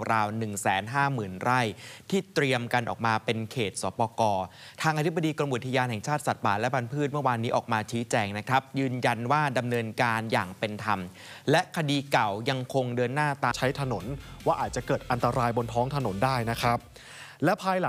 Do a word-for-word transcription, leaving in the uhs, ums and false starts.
ราวๆ หนึ่งแสนห้าหมื่น ไร่ที่เตรียมกันออกมาเป็นเขตสปก.ทางอธิบดีกรมอุทยานแห่งชาติสัตว์ป่าและพันธุ์พืชเมื่อวานนี้ออกมาชี้แจงนะครับยืนยันว่าดำเนินการอย่างเป็นธรรมและคดีเก่ายังคงเดินหน้าตามใช้ถนนว่าอาจจะเกิดอันตรายบนท้องถนนได้นะครับและภายหลัง